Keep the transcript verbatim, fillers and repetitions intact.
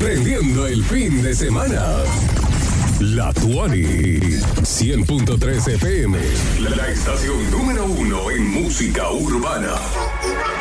prendiendo el fin de semana. La Tuani, cien punto tres F M, la estación número uno en música urbana.